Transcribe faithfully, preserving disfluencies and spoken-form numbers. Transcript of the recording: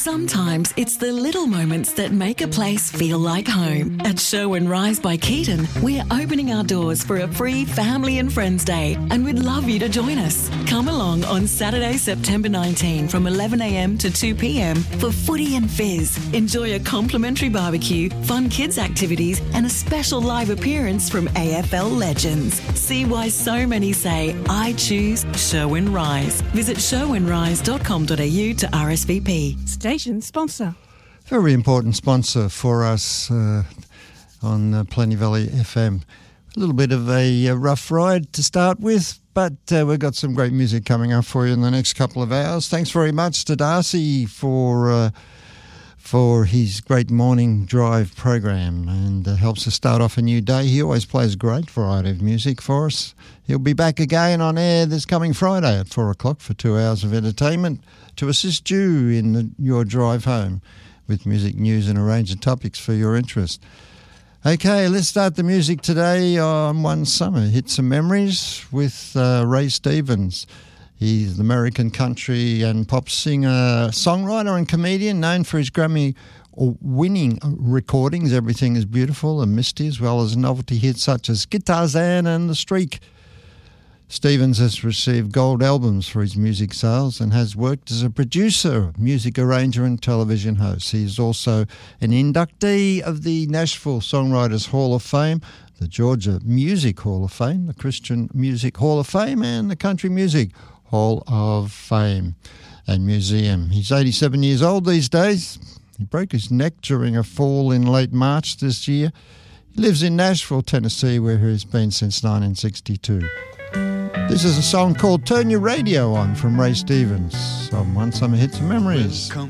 Sometimes it's the little moments that make a place feel like home. At Show and Rise by Keaton, we're opening our doors for a free Family and Friends Day, and we'd love you to join us. Come along on Saturday, September nineteenth from eleven a m to two p m for footy and fizz. Enjoy a complimentary barbecue, fun kids activities, and a special live appearance from A F L legends. See why so many say, I choose Show and Rise. Visit show and rise dot com dot a u to R S V P. Station sponsor. Very important sponsor for us uh, on uh, Plenty Valley F M. A little bit of a uh, rough ride to start with, but uh, we've got some great music coming up for you in the next couple of hours. Thanks very much to Darcy for uh, for his great morning drive program, and uh, helps us start off a new day. He always plays a great variety of music for us. He'll be back again on air this coming Friday at four o'clock for two hours of entertainment to assist you in the, your drive home with music, news and a range of topics for your interest. Okay, let's start the music today on One Summer. Hits and Memories with uh, Ray Stevens. He's the American country and pop singer, songwriter and comedian known for his Grammy-winning recordings, Everything is Beautiful and Misty, as well as novelty hits such as Guitarzan and The Streak. Stevens has received gold albums for his music sales and has worked as a producer, music arranger and television host. He is also an inductee of the Nashville Songwriters Hall of Fame, the Georgia Music Hall of Fame, the Christian Music Hall of Fame, and the Country Music Hall of Fame and Museum. He's eighty-seven years old these days. He broke his neck during a fall in late March this year. He lives in Nashville, Tennessee, where he's been since nineteen sixty-two. This is a song called Turn Your Radio On from Ray Stevens on One Summer Hits and Memories.